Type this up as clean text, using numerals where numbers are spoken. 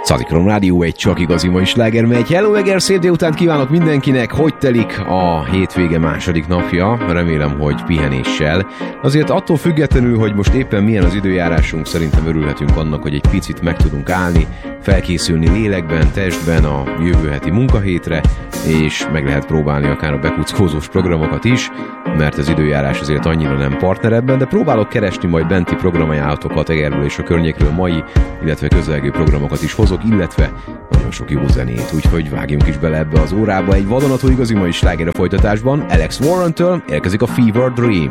Szazikrom Rádió, egy csak igazi mai sláger megy. Hello, Eger, szép délután kívánok mindenkinek! Hogy telik a hétvége második napja? Remélem, hogy pihenéssel. Azért attól függetlenül, hogy most éppen milyen az időjárásunk, szerintem örülhetünk annak, hogy egy picit meg tudunk állni, felkészülni lélekben, testben a jövő heti munkahétre, és meg lehet próbálni akár a bekuckózós programokat is, mert az időjárás azért annyira nem partner ebben, de próbálok keresni majd benti programajánlatokat Egerből és a környékről mai, illetve közelgő programokat is hozok, illetve nagyon sok jó zenét, úgyhogy vágjunk is bele ebbe az órába. Egy vadonatúj igazi mai sláger a folytatásban. Alex Warren-től érkezik a Fever Dream.